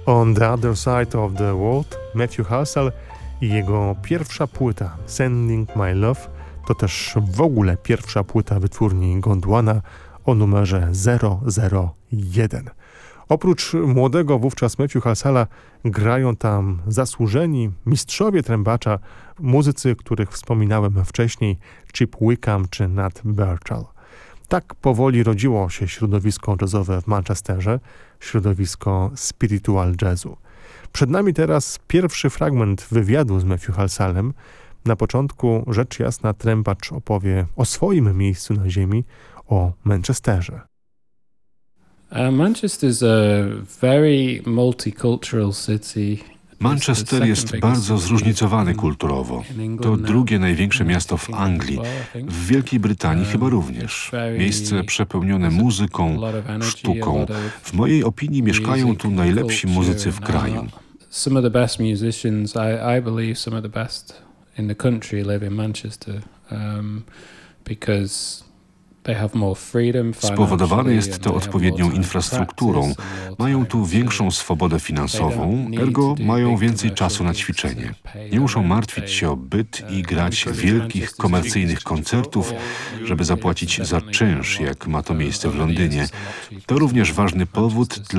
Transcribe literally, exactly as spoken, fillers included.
On the Other Side of the World, Matthew Halsall i jego pierwsza płyta Sending My Love to też w ogóle pierwsza płyta wytwórni Gondwana o numerze zero zero jeden. Oprócz młodego wówczas Matthew Halsalla grają tam zasłużeni mistrzowie trębacza, muzycy, których wspominałem wcześniej, Chip Wickham czy Nat Birchall. Tak powoli rodziło się środowisko jazzowe w Manchesterze, środowisko spiritual jazzu. Przed nami teraz pierwszy fragment wywiadu z Matthew Halsallem. Na początku rzecz jasna trębacz opowie o swoim miejscu na ziemi, o Manchesterze. Uh, Manchester is a very multicultural city. Manchester jest bardzo zróżnicowany kulturowo. To drugie największe miasto w Anglii. W Wielkiej Brytanii chyba również. Miejsce przepełnione muzyką, sztuką. W mojej opinii mieszkają tu najlepsi muzycy w kraju. Some of the best musicians, I, I believe some of the best in the country live in Manchester, um, because Spowodowane jest to odpowiednią infrastrukturą. Mają tu większą swobodę finansową, ergo mają więcej czasu na ćwiczenie. Nie muszą martwić się o byt i grać wielkich komercyjnych koncertów, żeby zapłacić za czynsz, jak ma to miejsce w Londynie. To również ważny powód,